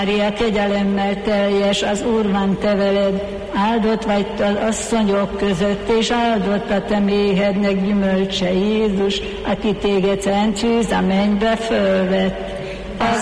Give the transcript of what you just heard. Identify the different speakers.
Speaker 1: Mária, kegyelemmel teljes, az Úr van te veled, áldott vagy az asszonyok között, és áldott a te méhednek gyümölcse Jézus, aki téged szent a mennybe fölvett.